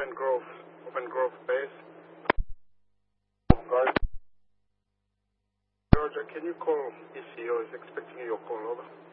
Open Grove base. Roger, can you call ECO? Is expecting your call, over.